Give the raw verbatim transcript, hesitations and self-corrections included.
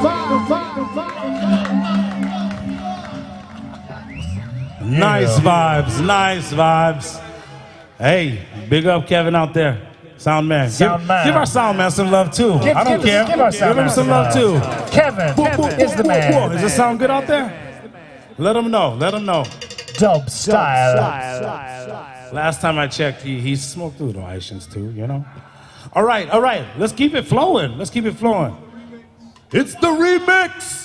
Nice vibes, nice vibes. Hey, big up Kevin out there. Sound man. Sound give, man. give our sound man some love too. Give, I don't give, care. Give, our sound give him some love too. Kevin, boop, Kevin boop, is boop, the boop, man. boop. Does it sound good out there? Let him know. Let him know. Dub style. Last time I checked, he, he smoked through the Haitians too, you know? All right, all right. Let's keep it flowing. Let's keep it flowing. It's the remix.